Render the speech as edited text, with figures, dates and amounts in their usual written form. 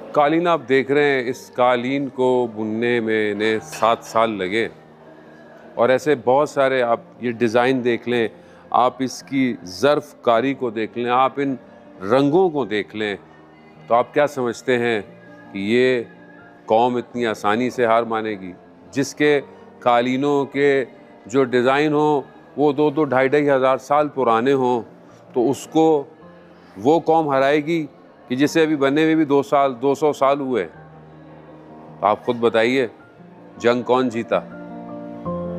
कालीन आप देख रहे हैं, इस कालीन को बुनने में इन्हें 7 साल लगे और ऐसे बहुत सारे आप ये डिज़ाइन देख लें, आप इसकी ज़र्फ़कारी को देख लें, आप इन रंगों को देख लें, तो आप क्या समझते हैं कि ये कौम इतनी आसानी से हार मानेगी? जिसके कालीनों के जो डिज़ाइन हों वो 2-2 ढाई-ढाई हज़ार साल पुराने हों, तो उसको वो कौम हराएगी कि जिसे अभी बने हुए भी 200 साल हुए। आप खुद बताइए, जंग कौन जीता?